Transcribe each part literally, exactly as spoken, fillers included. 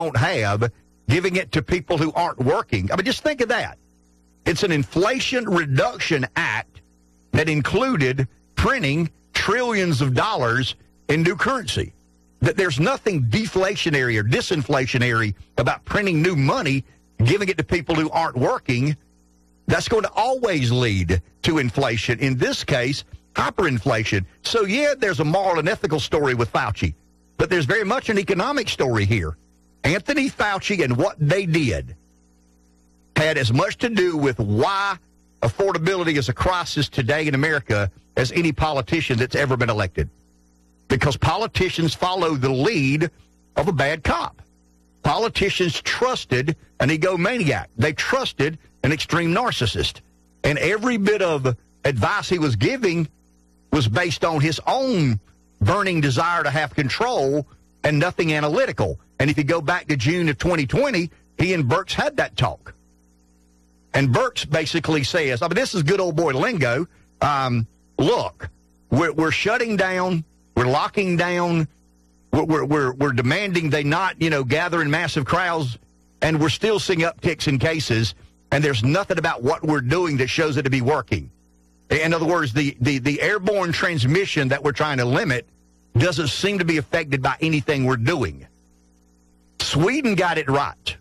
don't have, giving it to people who aren't working. I mean, just think of that. It's an Inflation Reduction Act that included printing trillions of dollars in new currency. That there's nothing deflationary or disinflationary about printing new money, giving it to people who aren't working. That's going to always lead to inflation. In this case, hyperinflation. So, yeah, there's a moral and ethical story with Fauci, but there's very much an economic story here. Anthony Fauci and what they did had as much to do with why affordability is a crisis today in America as any politician that's ever been elected. Because politicians follow the lead of a bad cop. Politicians trusted an egomaniac. They trusted an extreme narcissist. And every bit of advice he was giving was based on his own burning desire to have control and nothing analytical. And if you go back to June of twenty twenty, he and Birx had that talk. And Birx basically says, I mean, this is good old boy lingo. Um, look, we're, we're shutting down, we're locking down, we're, we're, we're demanding they not, you know, gather in massive crowds, and we're still seeing upticks in cases, and there's nothing about what we're doing that shows it to be working. In other words, the, the, the airborne transmission that we're trying to limit doesn't seem to be affected by anything we're doing. Sweden got it right.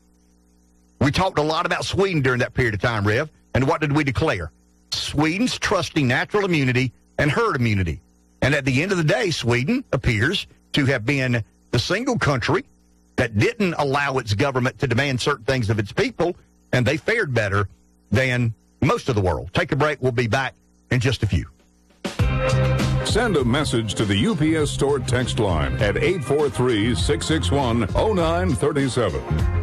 We talked a lot about Sweden during that period of time, Rev, and what did we declare? Sweden's trusting natural immunity and herd immunity. And at the end of the day, Sweden appears to have been the single country that didn't allow its government to demand certain things of its people, and they fared better than most of the world. Take a break. We'll be back in just a few. Send a message to the U P S Store text line at eight four three, six six one, zero nine three seven.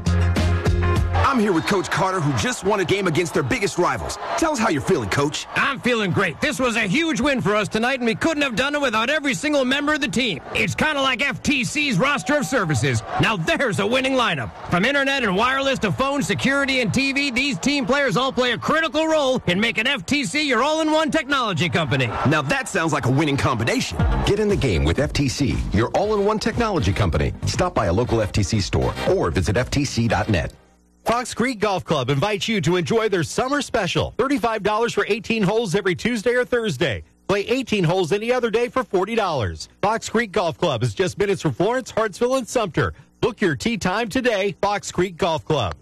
I'm here with Coach Carter, who just won a game against their biggest rivals. Tell us how you're feeling, Coach. I'm feeling great. This was a huge win for us tonight, and we couldn't have done it without every single member of the team. It's kind of like F T C's roster of services. Now there's a winning lineup. From internet and wireless to phone, security, and T V, these team players all play a critical role in making F T C your all-in-one technology company. Now that sounds like a winning combination. Get in the game with F T C, your all-in-one technology company. Stop by a local F T C store or visit F T C dot net. Fox Creek Golf Club invites you to enjoy their summer special. thirty-five dollars for eighteen holes every Tuesday or Thursday. Play eighteen holes any other day for forty dollars. Fox Creek Golf Club is just minutes from Florence, Hartsville, and Sumter. Book your tee time today, Fox Creek Golf Club.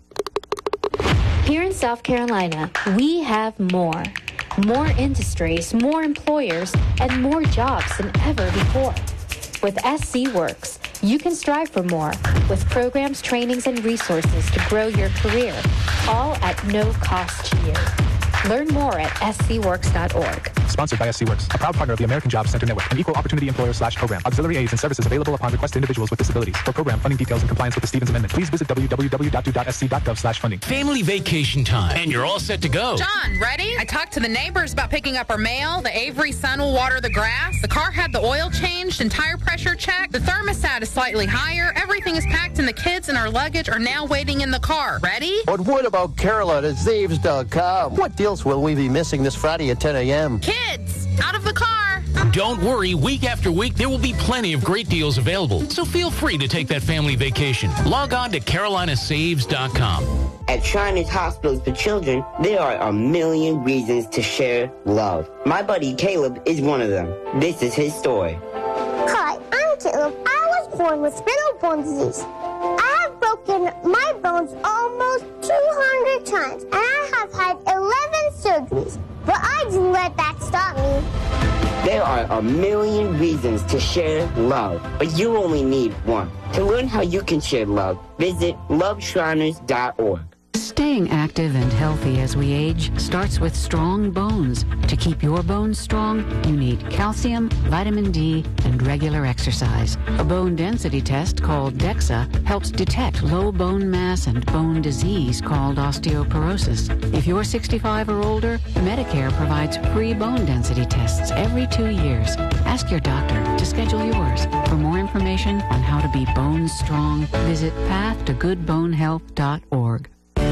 Here in South Carolina, we have more. More industries, more employers, and more jobs than ever before. With S C Works, you can strive for more with programs, trainings, and resources to grow your career, all at no cost to you. Learn more at S C works dot org. Sponsored by S C Works, a proud partner of the American Jobs Center Network, an equal opportunity employer slash program. Auxiliary aids and services available upon request to individuals with disabilities. For program funding details and compliance with the Stevens Amendment, please visit w w w dot do dot s c dot gov slash funding. Family vacation time, and you're all set to go. John, ready? I talked to the neighbors about picking up our mail. The Avery son will water the grass. The car had the oil changed and tire pressure checked. The thermostat is slightly higher. Everything is packed, and the kids and our luggage are now waiting in the car. Ready? But what about Carolyn at Zaves dot com? What deals will we be missing this Friday at ten a.m.? Kids, out of the car. Don't worry, week after week, there will be plenty of great deals available. So feel free to take that family vacation. Log on to Carolina Saves dot com. At Shriners Hospitals for Children, there are a million reasons to share love. My buddy Caleb is one of them. This is his story. Hi, I'm Caleb. I was born with spinal bone disease. I have broken my bones almost two hundred times, and I have had eleven surgeries. But I didn't let that stop me. There are a million reasons to share love, but you only need one. To learn how you can share love, visit love shriners dot org. Staying active and healthy as we age starts with strong bones. To keep your bones strong, you need calcium, vitamin D, and regular exercise. A bone density test called DEXA helps detect low bone mass and bone disease called osteoporosis. If you're sixty-five or older, Medicare provides free bone density tests every two years. Ask your doctor to schedule yours. For more information on how to be bone strong, visit path to good bone health dot org.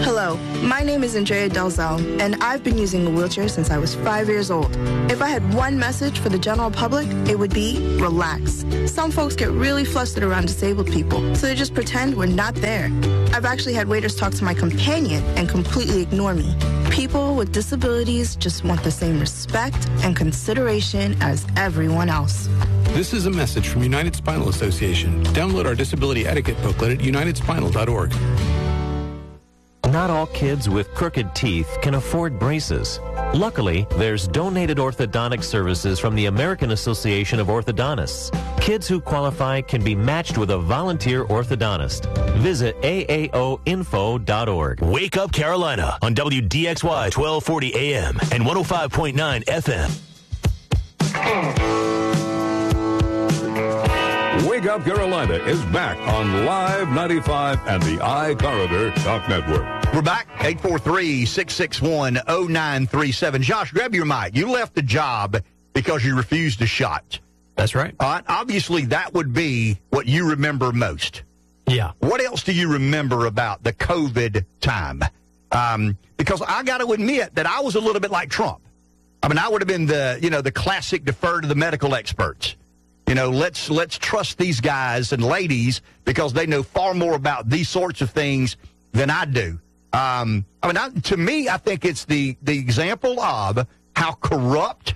Hello, my name is Andrea Delzell, and I've been using a wheelchair since I was five years old. If I had one message for the general public, it would be relax. Some folks get really flustered around disabled people, so they just pretend we're not there. I've actually had waiters talk to my companion and completely ignore me. People with disabilities just want the same respect and consideration as everyone else. This is a message from United Spinal Association. Download our disability etiquette booklet at united spinal dot org. Not all kids with crooked teeth can afford braces. Luckily, there's donated orthodontic services from the American Association of Orthodontists. Kids who qualify can be matched with a volunteer orthodontist. Visit A A O info dot org. Wake Up Carolina on W D X Y twelve forty A M and one oh five point nine F M. Wake Up Carolina is back on Live ninety-five and the iCorridor Talk Network. We're back, eight four three, six six one, oh nine three seven. Josh, grab your mic. You left the job because you refused a shot. That's right. Uh, obviously, that would be what you remember most. Yeah. What else do you remember about the COVID time? Um, because I got to admit that I was a little bit like Trump. I mean, I would have been the, you know, the classic defer to the medical experts. You know, let's let's trust these guys and ladies because they know far more about these sorts of things than I do. Um, I mean, I, to me, I think it's the, the example of how corrupt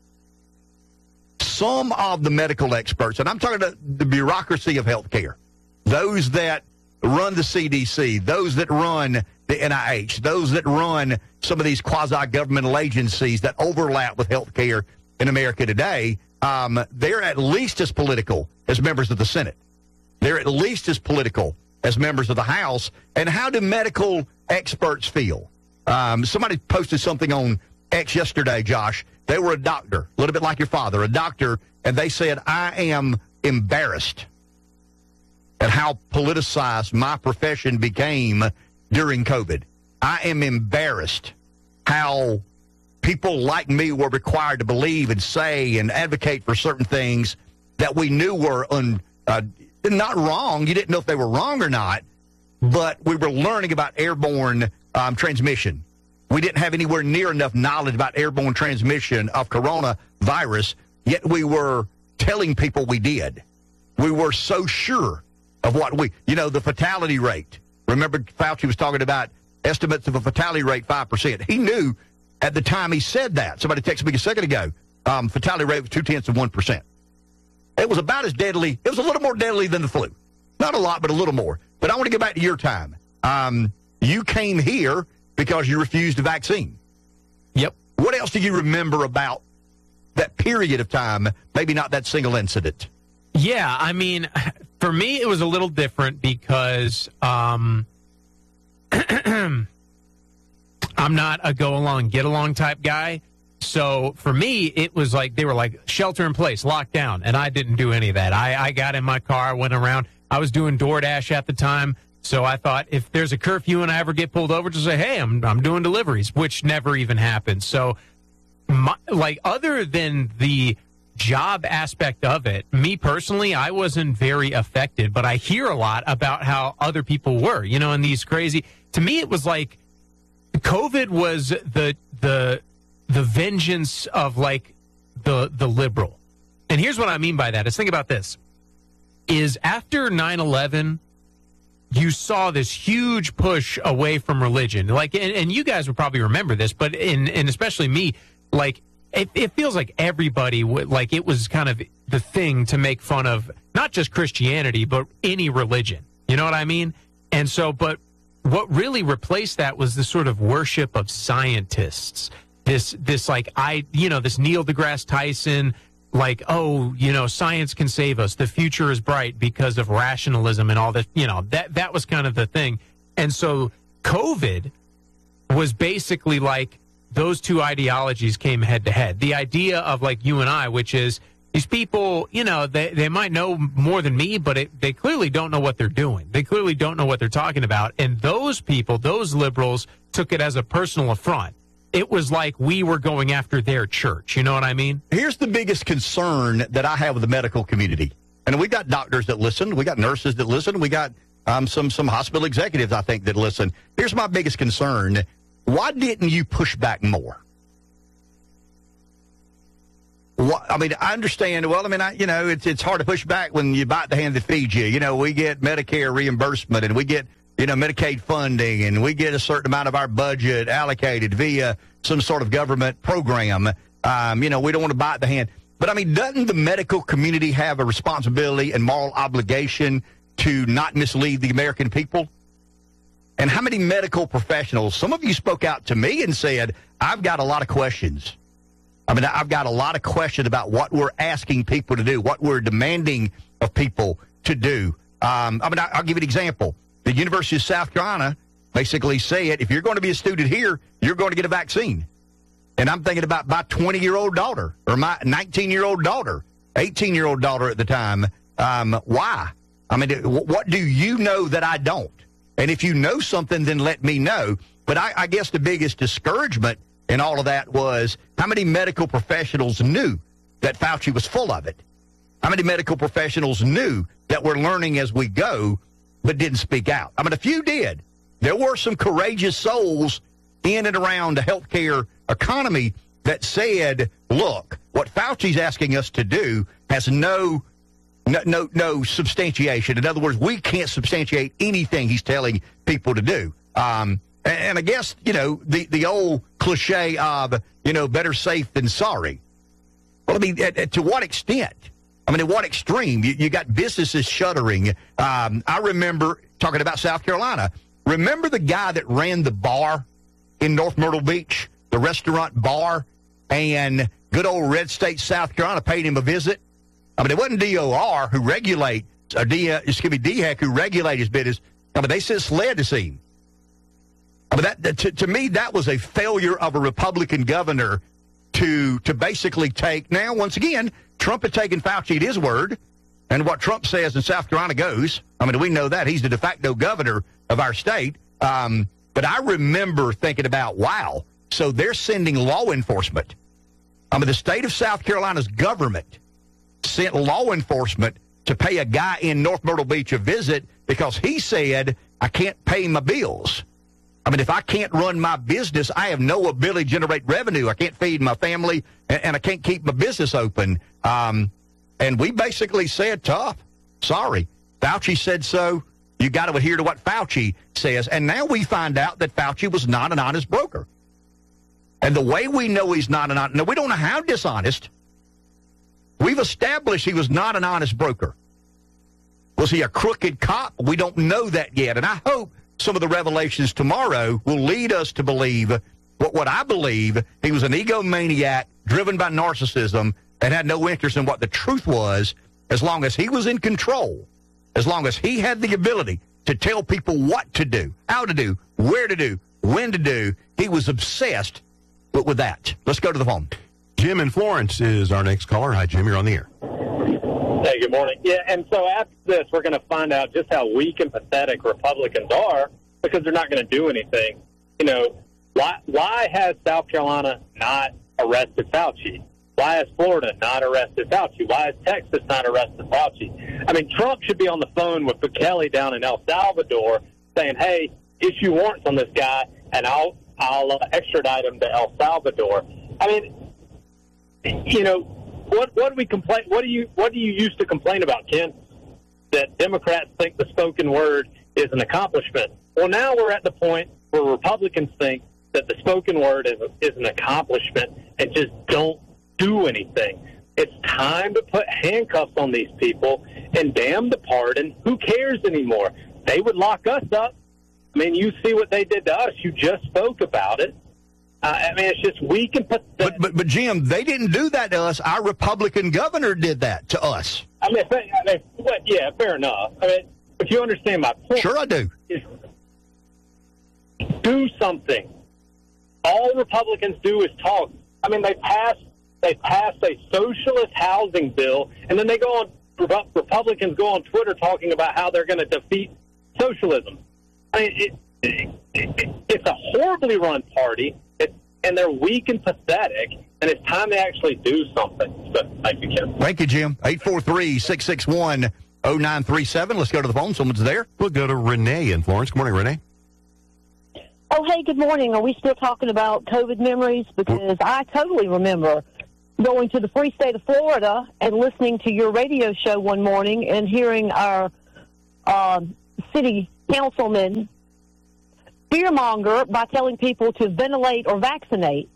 some of the medical experts, and I'm talking about the bureaucracy of healthcare, those that run the C D C, those that run the N I H, those that run some of these quasi-governmental agencies that overlap with healthcare in America today, um, they're at least as political as members of the Senate. They're at least as political as members of the House. And how do medical experts feel? Um, somebody posted something on X yesterday, Josh. They were a doctor, a little bit like your father, a doctor, and they said, I am embarrassed at how politicized my profession became during COVID. I am embarrassed how people like me were required to believe and say and advocate for certain things that we knew were un, uh, not wrong. You didn't know if they were wrong or not, but we were learning about airborne um, transmission. We didn't have anywhere near enough knowledge about airborne transmission of coronavirus, yet we were telling people we did. We were so sure of what we, you know, the fatality rate. Remember, Fauci was talking about estimates of a fatality rate five percent. He knew at the time he said that. Somebody texted me a second ago. Um, fatality rate was two-tenths of one percent. It was about as deadly. It was a little more deadly than the flu. Not a lot, but a little more. But I want to get back to your time. Um, you came here because you refused a vaccine. Yep. What else do you remember about that period of time? Maybe not that single incident. Yeah, I mean, for me, it was a little different because um, I'm not a go-along, get-along type guy. So for me, it was like they were like shelter in place, locked down, and I didn't do any of that. I, I got in my car, went around. I was doing DoorDash at the time, so I thought if there's a curfew and I ever get pulled over, just say, hey, I'm I'm doing deliveries, which never even happened. So, my, like, other than the job aspect of it, me personally, I wasn't very affected, but I hear a lot about how other people were, you know, and these crazy, to me, it was like COVID was the, the, the vengeance of like the, the liberal. And here's what I mean by that is think about this is after nine eleven, you saw this huge push away from religion. Like, and, and you guys would probably remember this, but in, and especially me, like, It, it feels like everybody, would, like it was kind of the thing to make fun of, not just Christianity, but any religion. You know what I mean? And so, but what really replaced that was the sort of worship of scientists. This, this like, I, you know, this Neil deGrasse Tyson, like, oh, you know, science can save us. The future is bright because of rationalism and all this, you know, that, that was kind of the thing. And so COVID was basically like, those two ideologies came head to head. The idea of like you and I, which is these people, you know, they, they might know more than me, but it, they clearly don't know what they're doing. They clearly don't know what they're talking about. And those people, those liberals, took it as a personal affront. It was like we were going after their church. You know what I mean? Here's the biggest concern that I have with the medical community. And we got doctors that listen. We got nurses that listen. We got um, some some hospital executives, I think, that listen. Here's my biggest concern. Why didn't you push back more? What, I mean, I understand. Well, I mean, I, you know, it's it's hard to push back when you bite the hand that feeds you. You know, we get Medicare reimbursement, and we get, you know, Medicaid funding, and we get a certain amount of our budget allocated via some sort of government program. Um, you know, we don't want to bite the hand. But, I mean, doesn't the medical community have a responsibility and moral obligation to not mislead the American people? And how many medical professionals, some of you spoke out to me and said, I've got a lot of questions. I mean, I've got a lot of questions about what we're asking people to do, what we're demanding of people to do. Um, I mean, I'll give you an example. The University of South Carolina basically said, if you're going to be a student here, you're going to get a vaccine. And I'm thinking about my twenty-year-old daughter or my nineteen-year-old daughter, eighteen-year-old daughter at the time. Um, why? I mean, what do you know that I don't? And if you know something, then let me know. But I, I guess the biggest discouragement in all of that was how many medical professionals knew that Fauci was full of it? How many medical professionals knew that we're learning as we go but didn't speak out? I mean, a few did. There were some courageous souls in and around the healthcare economy that said, look, what Fauci's asking us to do has no no no, no substantiation. In other words, we can't substantiate anything he's telling people to do. Um, and, and I guess, you know, the, the old cliche of, you know, better safe than sorry. Well, I mean, at, at, to what extent? I mean, at what extreme? You, you got businesses shuttering. Um, I remember talking about South Carolina. Remember the guy that ran the bar in North Myrtle Beach, the restaurant bar, and good old Red State, South Carolina paid him a visit? I mean, it wasn't D O R who regulates, or D, uh, excuse me, D HEC who regulate his business. I mean, they sent SLED to see him. I mean, that, to, to me, that was a failure of a Republican governor to to basically take. Now, once again, Trump had taken Fauci at his word, and what Trump says in South Carolina goes. I mean, we know that. He's the de facto governor of our state. Um, but I remember thinking about, wow, so they're sending law enforcement. I mean, the state of South Carolina's government sent law enforcement to pay a guy in North Myrtle Beach a visit because he said, I can't pay my bills. I mean, if I can't run my business, I have no ability to generate revenue. I can't feed my family, and, and I can't keep my business open. Um, and we basically said, tough, sorry. Fauci said so. You got to adhere to what Fauci says. And now we find out that Fauci was not an honest broker. And the way we know he's not an honest, no, we don't know how dishonest. We've established he was not an honest broker. Was he a crooked cop? We don't know that yet. And I hope some of the revelations tomorrow will lead us to believe what, what I believe, he was an egomaniac driven by narcissism and had no interest in what the truth was. As long as he was in control, as long as he had the ability to tell people what to do, how to do, where to do, when to do, he was obsessed with, with that. Let's go to the phone. Jim in Florence is our next caller. Hi, Jim. You're on the air. Hey, good morning. Yeah, and so after this, we're going to find out just how weak and pathetic Republicans are because they're not going to do anything. You know, why, why has South Carolina not arrested Fauci? Why has Florida not arrested Fauci? Why has Texas not arrested Fauci? I mean, Trump should be on the phone with Bukele down in El Salvador saying, hey, issue warrants on this guy, and I'll I'll uh, extradite him to El Salvador. I mean, you know, what what do we complain? What do you what do you used to complain about, Ken? That Democrats think the spoken word is an accomplishment. Well, now we're at the point where Republicans think that the spoken word is is an accomplishment and just don't do anything. It's time to put handcuffs on these people and damn the pardon. Who cares anymore? They would lock us up. I mean, you see what they did to us. You just spoke about it. Uh, I mean, it's just weak and pathetic. But, but, but, Jim, they didn't do that to us. Our Republican governor did that to us. I mean, I mean but, yeah, fair enough. I mean, if you understand my point. Sure I do. Is do something. All Republicans do is talk. I mean, they passed they passed a socialist housing bill, and then they go on, Republicans go on Twitter talking about how they're going to defeat socialism. I mean, it, it, it, it's a horribly run party, it, and they're weak and pathetic, and it's time to actually do something. So, thank you, Ken. Thank you, Jim. eight four three, six six one, oh nine three seven. Let's go to the phone. Someone's there. We'll go to Renee in Florence. Good morning, Renee. Oh, hey, good morning. Are we still talking about COVID memories? Because I totally remember going to the free state of Florida and listening to your radio show one morning and hearing our uh, city councilman fearmonger by telling people to ventilate or vaccinate.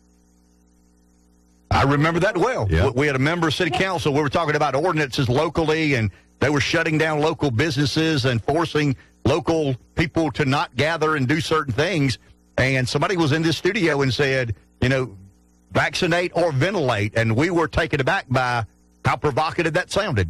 I remember that well. Yeah. We had a member of city council. We were talking about ordinances locally, and they were shutting down local businesses and forcing local people to not gather and do certain things. And somebody was in this studio and said, you know, vaccinate or ventilate. And we were taken aback by how provocative that sounded.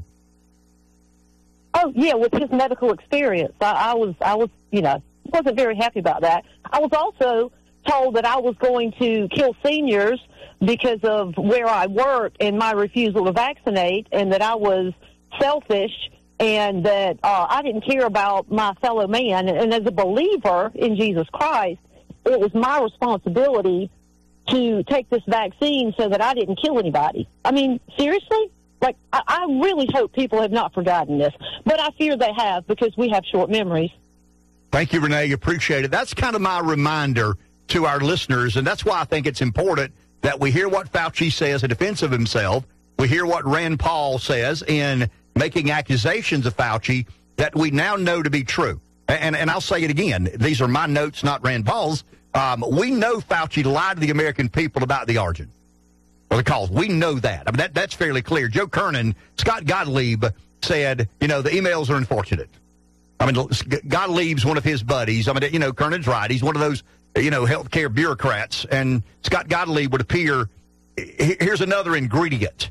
Oh, yeah, with his medical experience. I, I was, I was, you know, wasn't very happy about that. I was also told that I was going to kill seniors because of where I work and my refusal to vaccinate, and that I was selfish and that uh, I didn't care about my fellow man. And, and as a believer in Jesus Christ, it was my responsibility to take this vaccine so that I didn't kill anybody. I mean, seriously? Like, I, I really hope people have not forgotten this, but I fear they have because we have short memories. Thank you, Renee. Appreciate it. That's kind of my reminder to our listeners, and that's why I think it's important that we hear what Fauci says in defense of himself. We hear what Rand Paul says in making accusations of Fauci that we now know to be true. And, and I'll say it again. These are my notes, not Rand Paul's. Um, we know Fauci lied to the American people about the origin or the cause. We know that. I mean, that, that's fairly clear. Joe Kernan, Scott Gottlieb said, you know, the emails are unfortunate. I mean, Gottlieb's one of his buddies. I mean, you know, Kernan's right. He's one of those, you know, healthcare bureaucrats. And Scott Gottlieb would appear, here's another ingredient.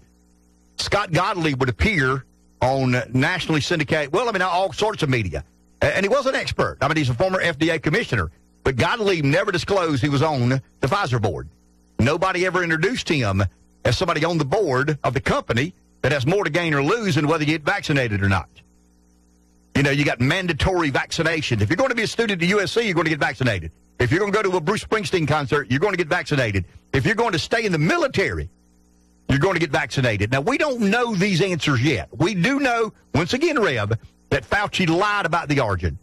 Scott Gottlieb would appear on nationally syndicated, well, I mean, all sorts of media. And he was an expert. I mean, he's a former F D A commissioner. But Gottlieb never disclosed he was on the Pfizer board. Nobody ever introduced him as somebody on the board of the company that has more to gain or lose than whether you get vaccinated or not. You know, you got mandatory vaccinations. If you're going to be a student at U S C, you're going to get vaccinated. If you're going to go to a Bruce Springsteen concert, you're going to get vaccinated. If you're going to stay in the military, you're going to get vaccinated. Now, we don't know these answers yet. We do know, once again, Reb, that Fauci lied about the origin.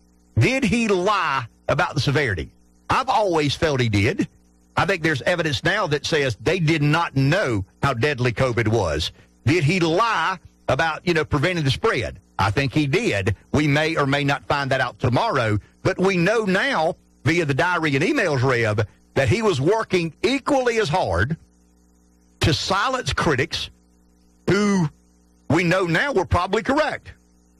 Did he lie about the severity? I've always felt he did. I think there's evidence now that says they did not know how deadly COVID was. Did he lie about, you know, preventing the spread? I think he did. We may or may not find that out tomorrow, but we know now via the diary and emails, Reb, that he was working equally as hard to silence critics who we know now were probably correct.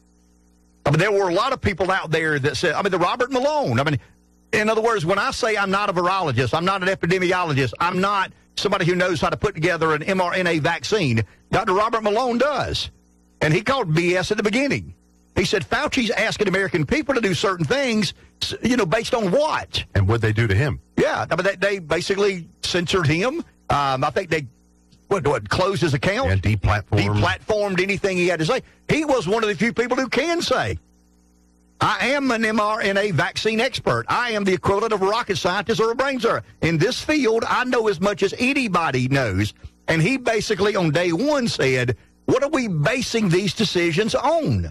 I mean, there were a lot of people out there that said, I mean, the Robert Malone. I mean, in other words, when I say I'm not a virologist, I'm not an epidemiologist, I'm not somebody who knows how to put together an mRNA vaccine, Doctor Robert Malone does. And he called B S at the beginning. He said, Fauci's asking American people to do certain things, you know, based on what? And what'd they do to him? Yeah, I mean, they, they basically censored him. Um, I think they what, what, closed his account. And deplatformed. Deplatformed anything he had to say. He was one of the few people who can say, I am an mRNA vaccine expert. I am the equivalent of a rocket scientist or a brain surgeon. In this field, I know as much as anybody knows. And he basically on day one said, what are we basing these decisions on?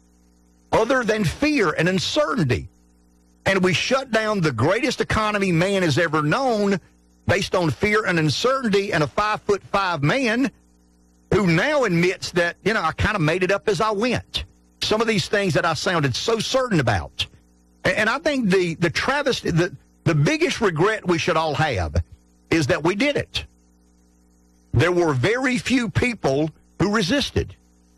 Other than fear and uncertainty. And we shut down the greatest economy man has ever known based on fear and uncertainty, and a five foot five man who now admits that, you know, I kind of made it up as I went. Some of these things that I sounded so certain about. And, and I think the, the travesty, the, the biggest regret we should all have is that we did it. There were very few people who resisted.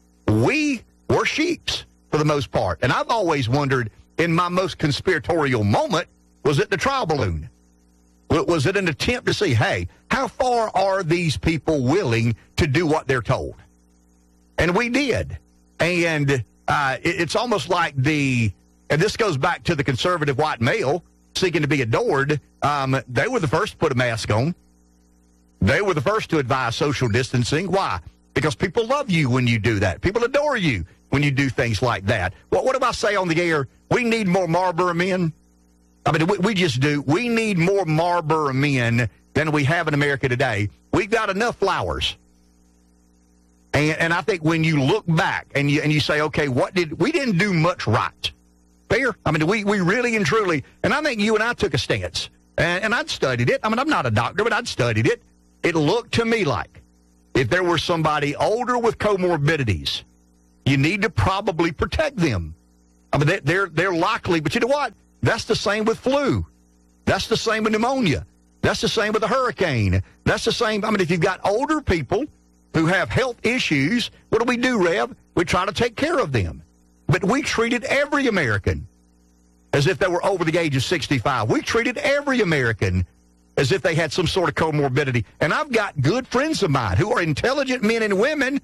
We were sheeps for the most part. And I've always wondered, in my most conspiratorial moment, was it the trial balloon? Was it an attempt to see, hey, how far are these people willing to do what they're told? And we did. And uh, it, it's almost like the, and this goes back to the conservative white male seeking to be adored. Um, they were the first to put a mask on. They were the first to advise social distancing. Why? Because people love you when you do that. People adore you when you do things like that. Well, what do I say on the air? We need more Marlboro men. I mean, we, we just do. We need more Marlboro men than we have in America today. We've got enough flowers. And, and I think when you look back and you and you say, okay, what did we didn't do much right? Fair? I mean, we we really and truly, and I think you and I took a stance, and, and I'd studied it. I mean, I'm not a doctor, but I'd studied it. It looked to me like if there was somebody older with comorbidities, you need to probably protect them. I mean, they're they're likely, but you know what? That's the same with flu. That's the same with pneumonia. That's the same with a hurricane. That's the same. I mean, if you've got older people who have health issues, what do we do, Rev? We try to take care of them. But we treated every American as if they were over the age of sixty-five. We treated every American as if they had some sort of comorbidity. And I've got good friends of mine who are intelligent men and women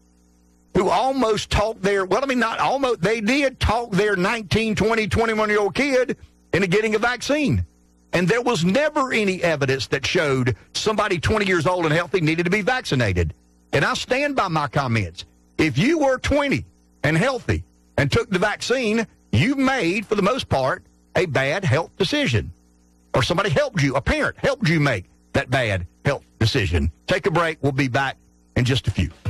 who almost talked their, well, I mean, not almost, they did talk their nineteen, twenty, twenty-one-year-old kid into getting a vaccine. And there was never any evidence that showed somebody twenty years old and healthy needed to be vaccinated. And I stand by my comments. If you were twenty and healthy and took the vaccine, you made, for the most part, a bad health decision. Or somebody helped you, a parent helped you make that bad health decision. Take a break. We'll be back in just a few.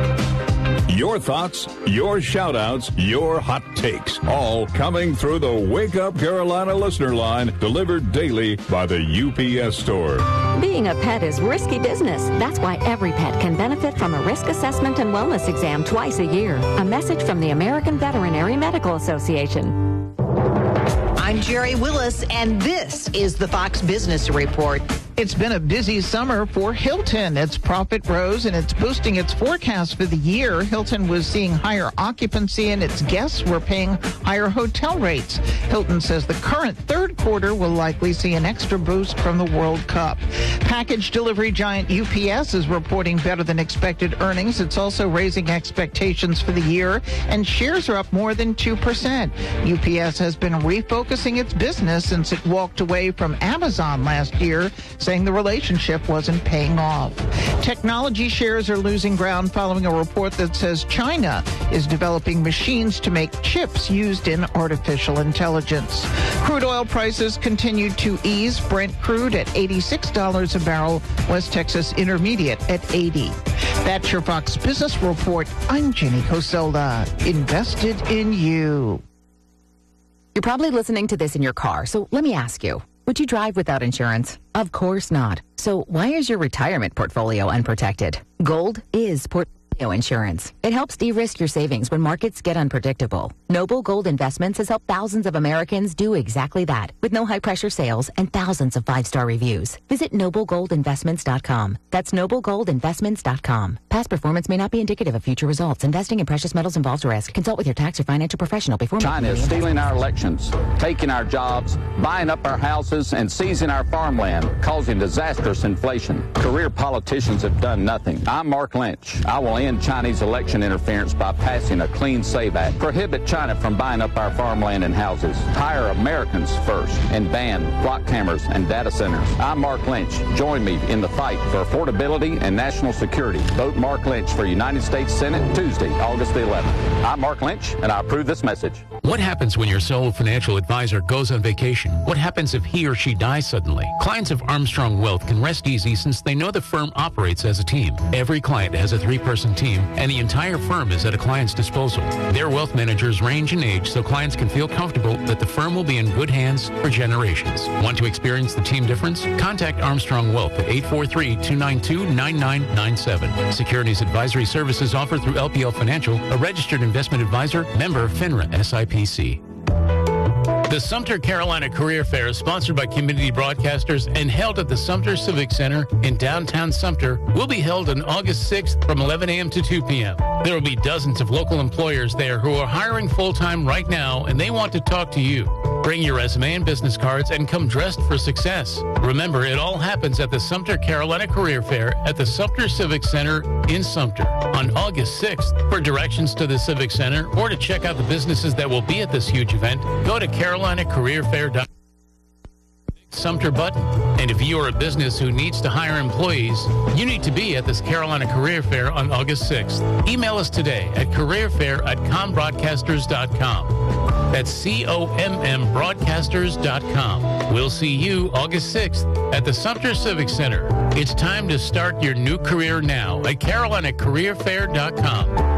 Your thoughts, your shout-outs, your hot takes, all coming through the Wake Up Carolina listener line, delivered daily by the U P S Store. Being a pet is risky business. That's why every pet can benefit from a risk assessment and wellness exam twice a year. A message from the American Veterinary Medical Association. I'm Jerry Willis, and this is the Fox Business Report. It's been a busy summer for Hilton. Its profit rose, and it's boosting its forecast for the year. Hilton was seeing higher occupancy, and its guests were paying higher hotel rates. Hilton says the current third quarter will likely see an extra boost from the World Cup. Package delivery giant U P S is reporting better than expected earnings. It's also raising expectations for the year, and shares are up more than two percent. U P S has been refocusing its business since it walked away from Amazon last year, saying the relationship wasn't paying off. Technology shares are losing ground following a report that says China is developing machines to make chips used in artificial intelligence. Crude oil prices continued to ease. Brent crude at eighty-six dollars a barrel. West Texas Intermediate at eighty. That's your Fox Business Report. I'm Jenny Coselda. Invested in you. You're probably listening to this in your car, so let me ask you. Would you drive without insurance? Of course not. So why is your retirement portfolio unprotected? Gold is portfolio insurance. It helps de-risk your savings when markets get unpredictable. Noble Gold Investments has helped thousands of Americans do exactly that, with no high-pressure sales and thousands of five-star reviews. Visit noble gold investments dot com. That's noble gold investments dot com. Past performance may not be indicative of future results. Investing in precious metals involves risk. Consult with your tax or financial professional before China is stealing our elections, taking our jobs, buying up our houses, and seizing our farmland, causing disastrous inflation. Career politicians have done nothing. I'm Mark Lynch. I will end Chinese election interference by passing a Clean Save Act. Prohibit China from buying up our farmland and houses. Hire Americans first and ban block cameras and data centers. I'm Mark Lynch. Join me in the fight for affordability and national security. Vote Mark Lynch for United States Senate Tuesday, August the eleventh. I'm Mark Lynch, and I approve this message. What happens when your sole financial advisor goes on vacation? What happens if he or she dies suddenly? Clients of Armstrong Wealth can rest easy since they know the firm operates as a team. Every client has a three-person team, and the entire firm is at a client's disposal. Their wealth managers range in age so clients can feel comfortable that the firm will be in good hands for generations. Want to experience the team difference? Contact Armstrong Wealth at eight four three, two nine two, nine nine nine seven. Securities advisory services offered through L P L Financial, a registered investment advisor, member of FINRA S I P C. The Sumter Carolina Career Fair is sponsored by community broadcasters and held at the Sumter Civic Center in downtown Sumter. Will be held on August sixth from eleven a.m. to two p.m. There will be dozens of local employers there who are hiring full-time right now, and they want to talk to you. Bring your resume and business cards and come dressed for success. Remember, it all happens at the Sumter Carolina Career Fair at the Sumter Civic Center in Sumter on August sixth. For directions to the Civic Center or to check out the businesses that will be at this huge event, go to carolina career fair dot com. Sumter Button. And if you are a business who needs to hire employees, you need to be at this Carolina Career Fair on August sixth. Email us today at careerfair at combroadcasters dot com. That's C O M M broadcasters dot com. We'll see you August sixth at the Sumter Civic Center. It's time to start your new career now at carolina career fair dot com.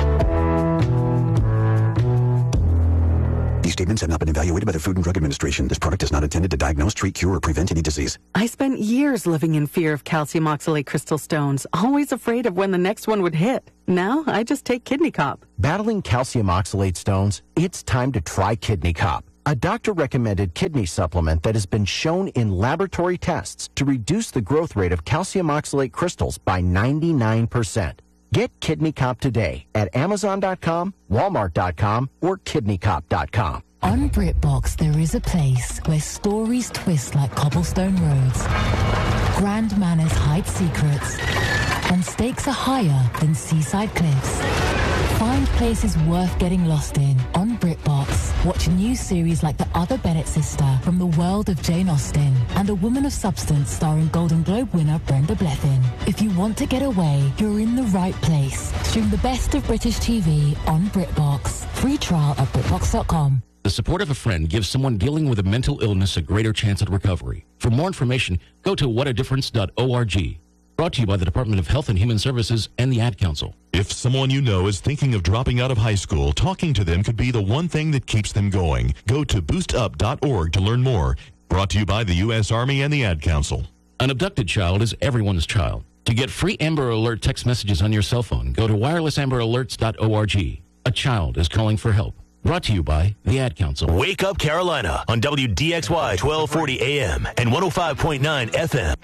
These statements have not been evaluated by the Food and Drug Administration. This product is not intended to diagnose, treat, cure, or prevent any disease. I spent years living in fear of calcium oxalate crystal stones, always afraid of when the next one would hit. Now, I just take Kidney Cop. Battling calcium oxalate stones? It's time to try Kidney Cop, a doctor-recommended kidney supplement that has been shown in laboratory tests to reduce the growth rate of calcium oxalate crystals by ninety-nine percent. Get Kidney Cop today at amazon dot com, walmart dot com, or kidney cop dot com. On BritBox, there is a place where stories twist like cobblestone roads, grand manners hide secrets, and stakes are higher than seaside cliffs. Find places worth getting lost in on BritBox. Watch new series like The Other Bennett Sister from the world of Jane Austen and A Woman of Substance starring Golden Globe winner Brenda Blethyn. If you want to get away, you're in the right place. Stream the best of British T V on BritBox. Free trial at BritBox dot com. The support of a friend gives someone dealing with a mental illness a greater chance at recovery. For more information, go to what a difference dot org. Brought to you by the Department of Health and Human Services and the Ad Council. If someone you know is thinking of dropping out of high school, talking to them could be the one thing that keeps them going. Go to boost up dot org to learn more. Brought to you by the U S Army and the Ad Council. An abducted child is everyone's child. To get free Amber Alert text messages on your cell phone, go to wireless amber alerts dot org. A child is calling for help. Brought to you by the Ad Council. Wake Up Carolina on W D X Y twelve forty A M and one oh five point nine F M.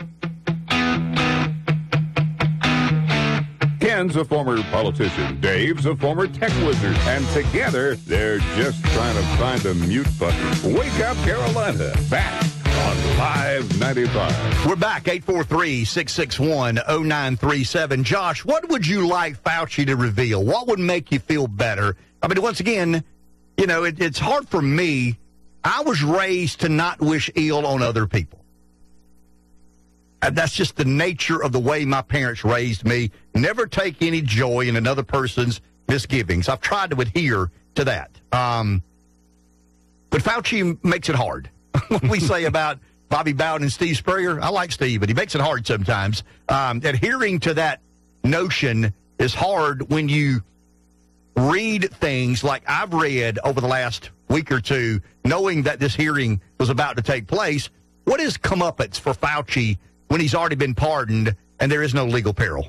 Ken's a former politician. Dave's a former tech wizard. And together, they're just trying to find the mute button. Wake Up Carolina. Back on five ninety-five. We're back. eight four three, six six one, oh nine three seven. Josh, what would you like Fauci to reveal? What would make you feel better? I mean, once again, you know, it, it's hard for me. I was raised to not wish ill on other people. And that's just the nature of the way my parents raised me. Never take any joy in another person's misgivings. I've tried to adhere to that. Um, but Fauci makes it hard. What we say about Bobby Bowden and Steve Spurrier, I like Steve, but he makes it hard sometimes. Um, adhering to that notion is hard when you read things like I've read over the last week or two, knowing that this hearing was about to take place. What is comeuppance for Fauci when he's already been pardoned and there is no legal peril?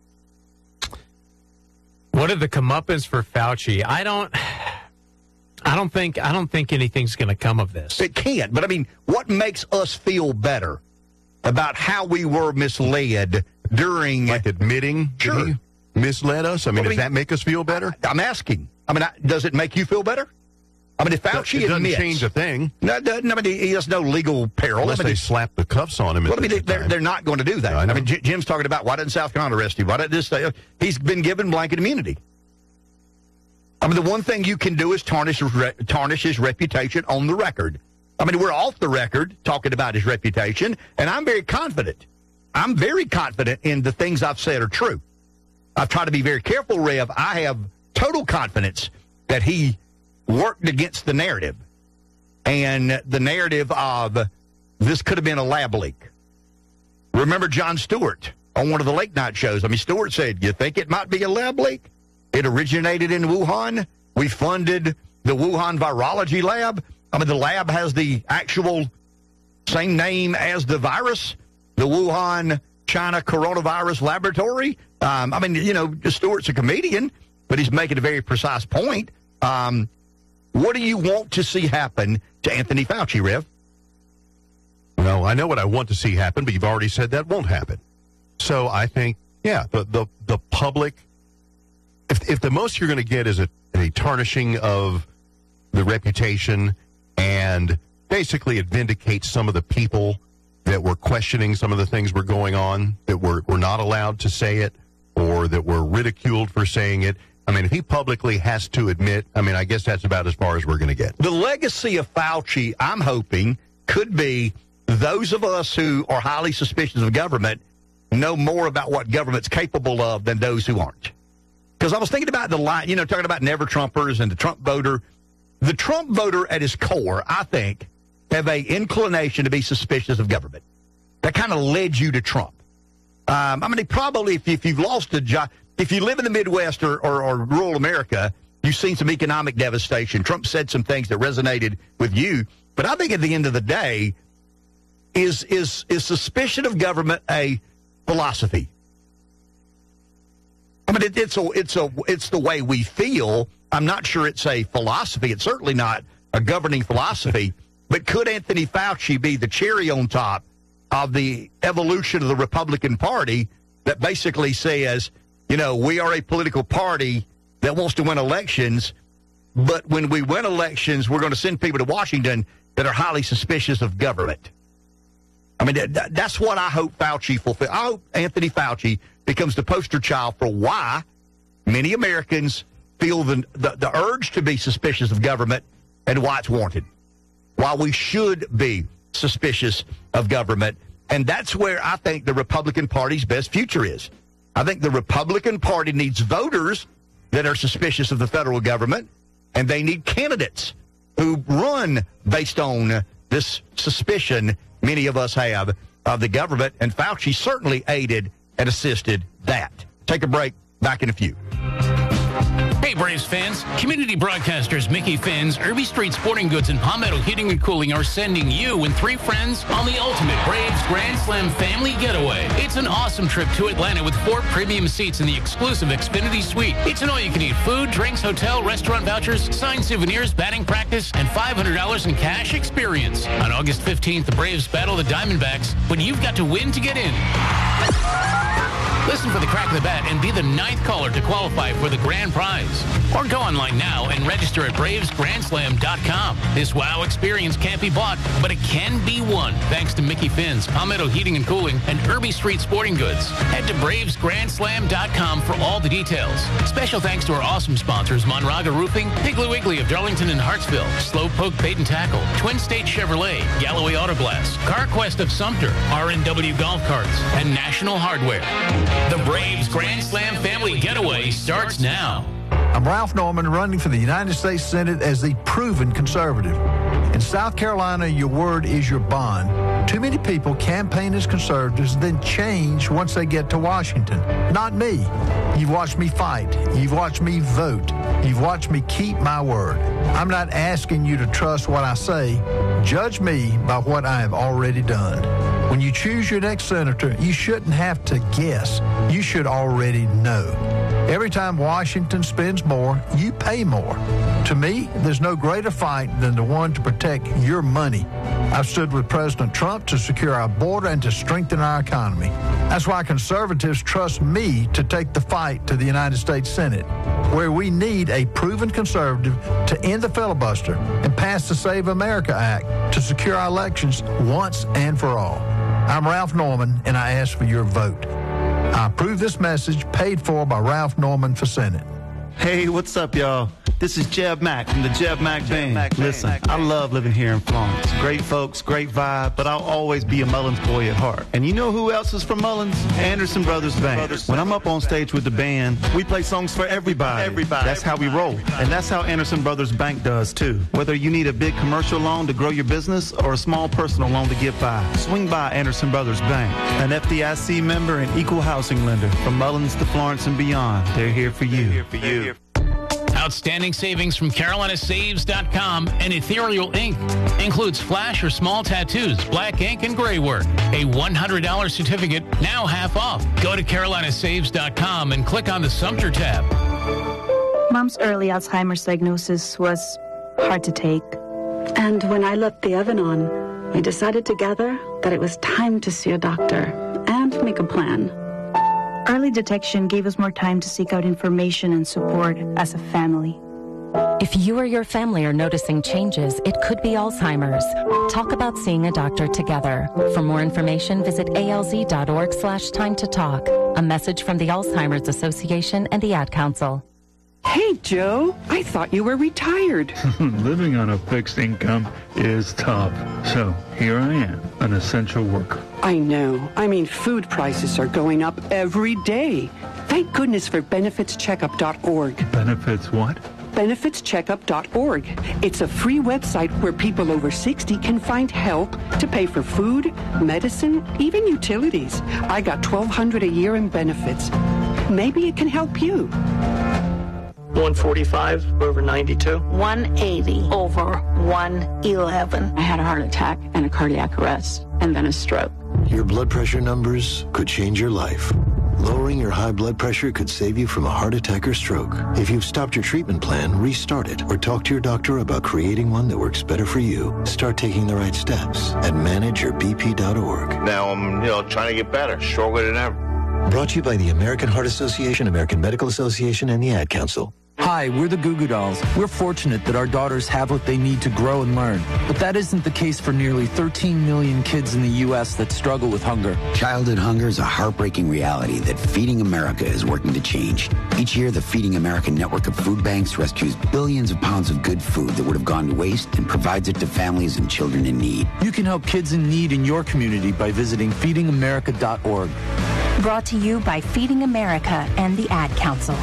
What are the comeuppance for Fauci? I don't I don't think I don't think anything's going to come of this. It can't, but I mean, what makes us feel better about how we were misled during... Like admitting sure. he misled us? I mean, Well, I does mean, that make us feel better? I'm asking. I mean, I, does it make you feel better? I mean, if Fauci it doesn't admits... change a thing. No, it doesn't. I mean, he has no legal peril. Unless I mean, they slap the cuffs on him. Well, I mean, they, they're, they're not going to do that. No, I I, know. mean, J- Jim's talking about why didn't South Carolina arrest him? Why didn't this? Uh, he's been given blanket immunity. I mean, the one thing you can do is tarnish his, re- tarnish his reputation on the record. I mean, we're off the record talking about his reputation, and I'm very confident. I'm very confident in the things I've said are true. I've tried to be very careful, Rev. I have total confidence that he worked against the narrative. And the narrative of this could have been a lab leak. Remember Jon Stewart on one of the late night shows? I mean, Stewart said, you think it might be a lab leak? It originated in Wuhan. We funded the Wuhan virology lab. I mean, the lab has the actual same name as the virus, the Wuhan, China coronavirus laboratory. Um, I mean, you know, Stewart's a comedian, but he's making a very precise point. Um, what do you want to see happen to Anthony Fauci, Rev? No, I know what I want to see happen, but you've already said that won't happen. So I think, yeah, the the, the public, if if the most you're going to get is a, a tarnishing of the reputation, and basically it vindicates some of the people that were questioning some of the things were going on, that were, were not allowed to say it, or that were ridiculed for saying it. I mean, if he publicly has to admit, I mean, I guess that's about as far as we're going to get. The legacy of Fauci, I'm hoping, could be those of us who are highly suspicious of government know more about what government's capable of than those who aren't. Because I was thinking about the line, you know, talking about never Trumpers and the Trump voter. The Trump voter at his core, I think, have a inclination to be suspicious of government. That kind of led you to Trump. Um, I mean, probably if, if you've lost a job, if you live in the Midwest or, or, or rural America, you've seen some economic devastation. Trump said some things that resonated with you. But I think at the end of the day, is is is suspicion of government a philosophy? I mean, it, it's a it's a it's the way we feel. I'm not sure it's a philosophy. It's certainly not a governing philosophy. But could Anthony Fauci be the cherry on top of the evolution of the Republican Party that basically says, you know, we are a political party that wants to win elections, but when we win elections, we're going to send people to Washington that are highly suspicious of government? I mean, that, that's what I hope Fauci fulfills. I hope Anthony Fauci becomes the poster child for why many Americans feel the, the, the urge to be suspicious of government and why it's warranted, why we should be suspicious of government. And that's where I think the Republican Party's best future is. I think the Republican Party needs voters that are suspicious of the federal government, and they need candidates who run based on this suspicion many of us have of the government, and Fauci certainly aided and assisted that. Take a break. Back in a few. Hey, Braves fans. Community broadcasters Mickey Finn's, Irby Street Sporting Goods, and Palmetto Heating and Cooling are sending you and three friends on the ultimate Braves Grand Slam family getaway. It's an awesome trip to Atlanta with four premium seats in the exclusive Xfinity Suite. It's an all-you-can-eat food, drinks, hotel, restaurant vouchers, signed souvenirs, batting practice, and five hundred dollars in cash experience. On August fifteenth, the Braves battle the Diamondbacks, but you've got to win to get in. Listen for the crack of the bat and be the ninth caller to qualify for the grand prize. Or go online now and register at braves grand slam dot com. This wow experience can't be bought, but it can be won thanks to Mickey Finn's, Palmetto Heating and Cooling, and Irby Street Sporting Goods. Head to braves grand slam dot com for all the details. Special thanks to our awesome sponsors, Monraga Roofing, Piggly Wiggly of Darlington and Hartsville, Slowpoke Bait and Tackle, Twin State Chevrolet, Galloway Auto Glass, CarQuest of Sumter, R and W Golf Carts, and National Hardware. The Braves Grand Slam family getaway starts now. I'm Ralph Norman, running for the United States Senate as the proven conservative. In South Carolina, your word is your bond. Too many people campaign as conservatives, then change once they get to Washington. Not me. You've watched me fight. You've watched me vote. You've watched me keep my word. I'm not asking you to trust what I say. Judge me by what I have already done. When you choose your next senator, you shouldn't have to guess. You should already know. Every time Washington spends more, you pay more. To me, there's no greater fight than the one to protect your money. I've stood with President Trump to secure our border and to strengthen our economy. That's why conservatives trust me to take the fight to the United States Senate, where we need a proven conservative to end the filibuster and pass the Save America Act to secure our elections once and for all. I'm Ralph Norman, and I ask for your vote. I approve this message, paid for by Ralph Norman for Senate. Hey, what's up, y'all? This is Jeb Mack from the Jeb Mack Band. Mack Listen, Mack I love living here in Florence. Great folks, great vibe, but I'll always be a Mullins boy at heart. And you know who else is from Mullins? Anderson Brothers Band. Brothers when I'm up on stage with the band, we play songs for everybody. Everybody. That's how we roll. And that's how Anderson Brothers Bank does, too. Whether you need a big commercial loan to grow your business or a small personal loan to get by, swing by Anderson Brothers Bank. An F D I C member and equal housing lender. From Mullins to Florence and beyond, they're here for you. They're here for you. Outstanding savings from Carolina Saves dot com and Ethereal Ink. Includes flash or small tattoos, black ink, and gray work. A one hundred dollars certificate, now half off. Go to Carolina Saves dot com and click on the Sumter tab. Mom's early Alzheimer's diagnosis was hard to take. And when I left the oven on, we decided together that it was time to see a doctor and make a plan. Early detection gave us more time to seek out information and support as a family. If you or your family are noticing changes, it could be Alzheimer's. Talk about seeing a doctor together. For more information, visit A L Z dot org slash time to talk. A message from the Alzheimer's Association and the Ad Council. Hey, Joe, I thought you were retired. Living on a fixed income is tough. So here I am, an essential worker. I know. I mean, food prices are going up every day. Thank goodness for benefits checkup dot org. Benefits what? benefits checkup dot org. It's a free website where people over sixty can find help to pay for food, medicine, even utilities. I got twelve hundred dollars a year in benefits. Maybe it can help you. one forty-five over ninety-two. one eighty over one eleven. I had a heart attack and a cardiac arrest and then a stroke. Your blood pressure numbers could change your life. Lowering your high blood pressure could save you from a heart attack or stroke. If you've stopped your treatment plan, restart it or talk to your doctor about creating one that works better for you. Start taking the right steps at manage your b p dot org. Now I'm, you know, trying to get better, stronger than ever. Brought to you by the American Heart Association, American Medical Association, and the Ad Council. Hi, we're the Goo Goo Dolls. We're fortunate that our daughters have what they need to grow and learn. But that isn't the case for nearly thirteen million kids in the U S that struggle with hunger. Childhood hunger is a heartbreaking reality that Feeding America is working to change. Each year, the Feeding America network of food banks rescues billions of pounds of good food that would have gone to waste and provides it to families and children in need. You can help kids in need in your community by visiting feeding america dot org. Brought to you by Feeding America and the Ad Council.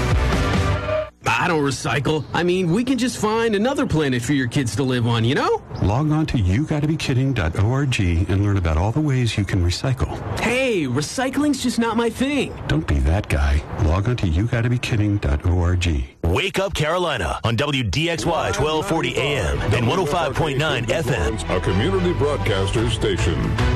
I don't recycle. I mean, we can just find another planet for your kids to live on, you know? Log on to you gotta be kidding dot org and learn about all the ways you can recycle. Hey, recycling's just not my thing. Don't be that guy. Log on to you gotta be kidding dot org. Wake Up Carolina on W D X Y twelve forty A M and one oh five point nine F M. A community broadcaster station.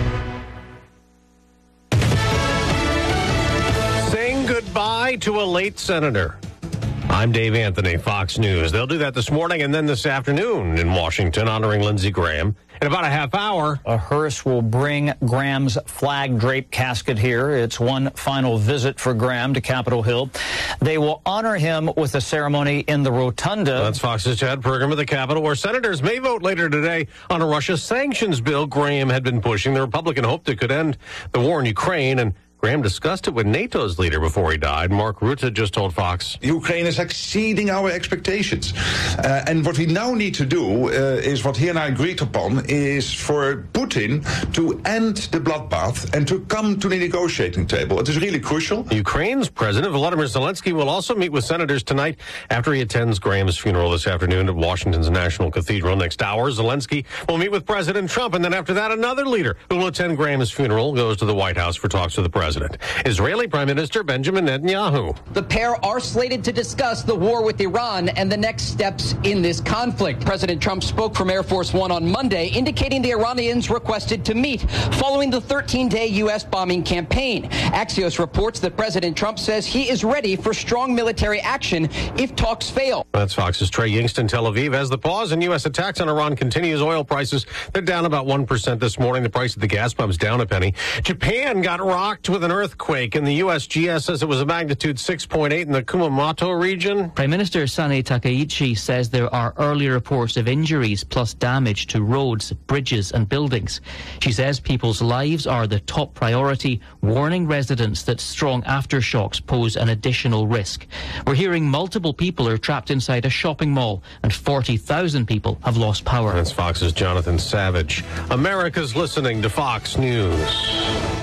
Saying goodbye to a late senator. I'm Dave Anthony, Fox News. They'll do that this morning and then this afternoon in Washington, honoring Lindsey Graham. In about a half hour, a hearse will bring Graham's flag-draped casket here. It's one final visit for Graham to Capitol Hill. They will honor him with a ceremony in the rotunda. That's Fox's Chad Pergram at the Capitol, where senators may vote later today on a Russia sanctions bill Graham had been pushing. The Republican hoped it could end the war in Ukraine, and Graham discussed it with NATO's leader before he died. Mark Rutte just told Fox. Ukraine is exceeding our expectations. Uh, and what we now need to do uh, is what he and I agreed upon is for Putin to end the bloodbath and to come to the negotiating table. It is really crucial. Ukraine's President Volodymyr Zelensky will also meet with senators tonight after he attends Graham's funeral this afternoon at Washington's National Cathedral. Next hour, Zelensky will meet with President Trump. And then after that, another leader who will attend Graham's funeral goes to the White House for talks with the president. Israeli Prime Minister Benjamin Netanyahu. The pair are slated to discuss the war with Iran and the next steps in this conflict. President Trump spoke from Air Force One on Monday, indicating the Iranians requested to meet following the thirteen-day U S bombing campaign. Axios reports that President Trump says he is ready for strong military action if talks fail. That's Fox's Trey Yingst, Tel Aviv. As the pause in U S attacks on Iran continues, oil prices, they're down about one percent this morning. The price of the gas pump's down a penny. Japan got rocked with an earthquake, and the U S G S says it was a magnitude six point eight in the Kumamoto region. Prime Minister Sane Takaichi says there are early reports of injuries plus damage to roads, bridges and buildings. She says people's lives are the top priority, warning residents that strong aftershocks pose an additional risk. We're hearing multiple people are trapped inside a shopping mall and forty thousand people have lost power. That's Fox's Jonathan Savage. America's listening to Fox News.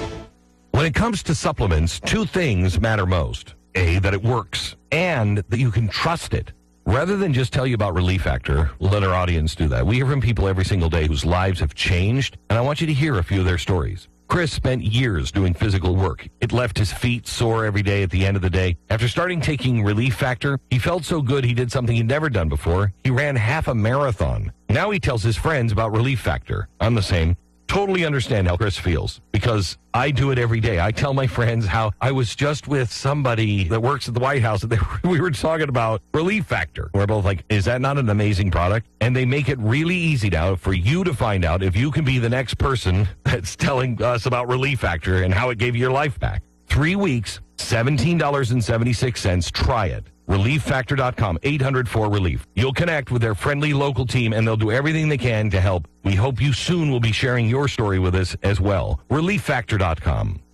When it comes to supplements, two things matter most. A, that it works, and that you can trust it. Rather than just tell you about Relief Factor, let our audience do that. We hear from people every single day whose lives have changed, and I want you to hear a few of their stories. Chris spent years doing physical work. It left his feet sore every day at the end of the day. After starting taking Relief Factor, he felt so good he did something he'd never done before. He ran half a marathon. Now he tells his friends about Relief Factor. I'm the same. Totally understand how Chris feels because I do it every day. I tell my friends how I was just with somebody that works at the White House and they, we were talking about Relief Factor. We're both like, is that not an amazing product? And they make it really easy now for you to find out if you can be the next person that's telling us about Relief Factor and how it gave you your life back. Three weeks, seventeen dollars and seventy-six cents. Try it. relief factor dot com, eight hundred four relief. You'll connect with their friendly local team, and they'll do everything they can to help. We hope you soon will be sharing your story with us as well. relief factor dot com. Ever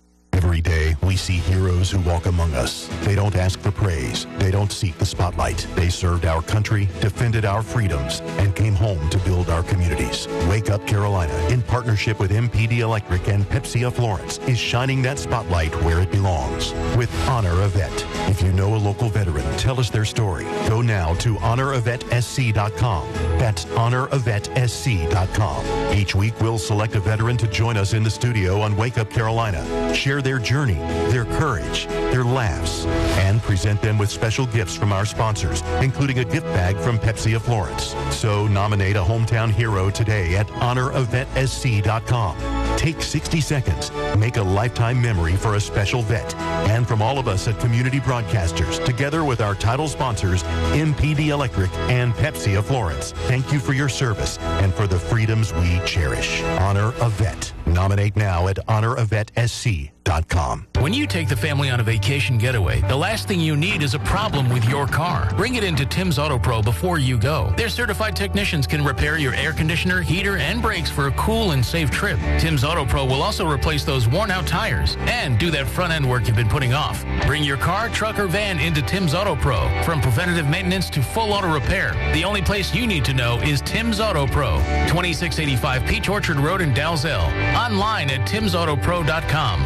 Every day, we see heroes who walk among us. They don't ask for praise. They don't seek the spotlight. They served our country, defended our freedoms, and came home to build our communities. Wake Up Carolina, in partnership with M P D Electric and Pepsi of Florence, is shining that spotlight where it belongs with Honor a Vet. If you know a local veteran, tell us their story. Go now to honor a vet s c dot com. That's honor a vet s c dot com. Each week, we'll select a veteran to join us in the studio on Wake Up Carolina. Share their journey, their courage, their laughs, and present them with special gifts from our sponsors, including a gift bag from Pepsi of Florence. So nominate a hometown hero today at honor a vet s c dot com. Take sixty seconds. Make a lifetime memory for a special vet. And from all of us at Community Broadcasters, together with our title sponsors, M P D Electric and Pepsi of Florence, thank you for your service and for the freedoms we cherish. Honor a Vet. Nominate now at honor a vet s c dot com. When you take the family on a vacation getaway, the last thing you need is a problem with your car. Bring it into Tim's Auto Pro before you go. Their certified technicians can repair your air conditioner, heater, and brakes for a cool and safe trip. Tim's Auto Pro will also replace those worn-out tires and do that front-end work you've been putting off. Bring your car, truck, or van into Tim's Auto Pro. From preventative maintenance to full auto repair, the only place you need to know is Tim's Auto Pro. twenty-six eighty-five Peach Orchard Road in Dalzell. Online at tims auto pro dot com.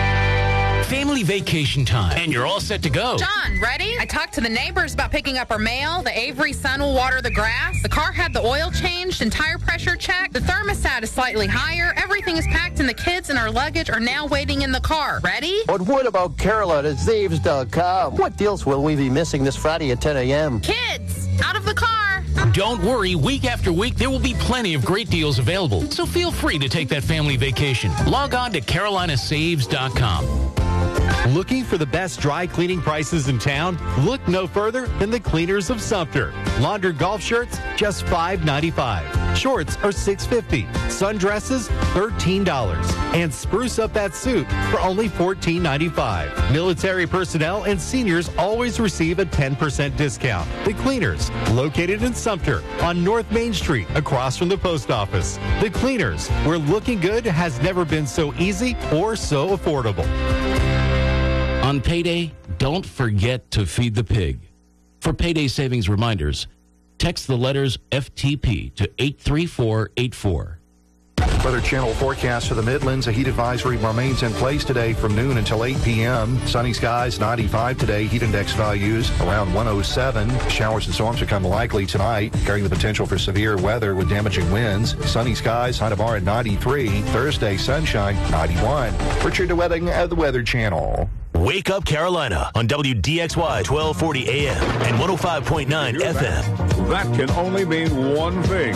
Family vacation time, and you're all set to go. John, ready? I talked to the neighbors about picking up our mail. The Avery son will water the grass. The car had the oil changed and tire pressure checked. The thermostat is slightly higher. Everything is packed, and the kids and our luggage are now waiting in the car. Ready? But what about Carolina Zaves dot com? What deals will we be missing this Friday at ten a.m.? Kids, out of the car. Don't worry, week after week, there will be plenty of great deals available. So feel free to take that family vacation. Log on to carolina saves dot com. Looking for the best dry cleaning prices in town? Look no further than the Cleaners of Sumter. Laundered golf shirts, just five ninety-five. Shorts are six fifty. Sundresses, thirteen dollars. And spruce up that suit for only fourteen ninety-five. Military personnel and seniors always receive a ten percent discount. The Cleaners, located in Sumter on North Main Street, across from the post office. The Cleaners, where looking good has never been so easy or so affordable. On payday, don't forget to feed the pig. For payday savings reminders, text the letters F T P to eight three four eight four. Weather Channel forecast for the Midlands. A heat advisory remains in place today from noon until eight p.m. Sunny skies, ninety-five today. Heat index values around one oh seven. Showers and storms become likely tonight, carrying the potential for severe weather with damaging winds. Sunny skies, high to bar at ninety-three. Thursday, sunshine, ninety-one. Richard DeWetting at the Weather Channel. Wake Up Carolina on W D X Y twelve forty A M and one oh five point nine F M. That can only mean one thing.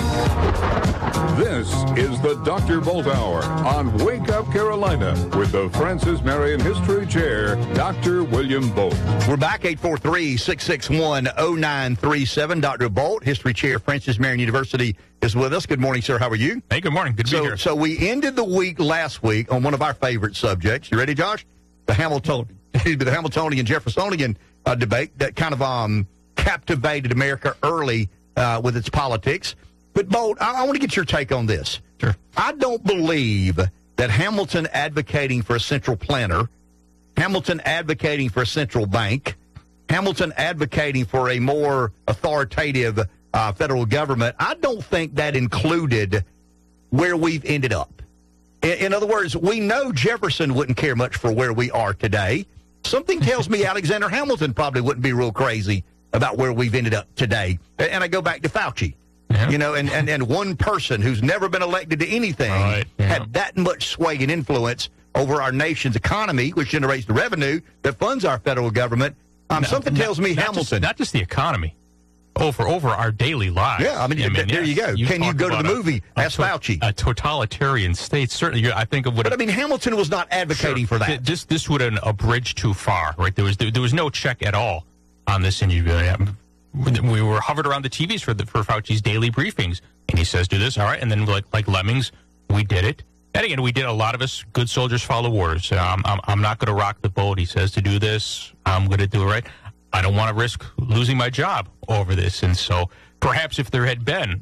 This is the Doctor Bolt Hour on Wake Up Carolina with the Francis Marion History Chair, Doctor William Bolt. We're back, eight four three, six six one, oh nine three seven. Doctor Bolt, History Chair, Francis Marion University, is with us. Good morning, sir. How are you? Hey, good morning. Good to so, be here. So we ended the week last week on one of our favorite subjects. You ready, Josh? The Hamilton, the Hamiltonian Jeffersonian uh, debate that kind of um, captivated America early uh, with its politics. But, Bolt, I, I want to get your take on this. Sure. I don't believe that Hamilton advocating for a central planner, Hamilton advocating for a central bank, Hamilton advocating for a more authoritative uh, federal government, I don't think that included where we've ended up. In, in other words, we know Jefferson wouldn't care much for where we are today. Something tells me Alexander Hamilton probably wouldn't be real crazy about where we've ended up today. And I go back to Fauci. Yeah. You know, and, and, and one person who's never been elected to anything right. yeah. had that much sway and influence over our nation's economy, which generates the revenue that funds our federal government. Um, no, something tells me not Hamilton. Just, not just the economy. Over over our daily lives. Yeah, I mean, I mean there yes, you go. You Can you go to the movie? A, Ask a, Fauci. A totalitarian state, certainly. I think it would. But I mean, Hamilton was not advocating sure, for that. This this would have a bridge too far, right? There was there, there was no check at all on this, and you we were hovered around the T Vs for the for Fauci's daily briefings, and he says, "Do this, all right," and then like like lemmings, we did it. And again, we did. A lot of us, good soldiers, follow orders. Um, I'm I'm not going to rock the boat. He says to do this. I'm going to do it right. I don't want to risk losing my job over this. And so perhaps if there had been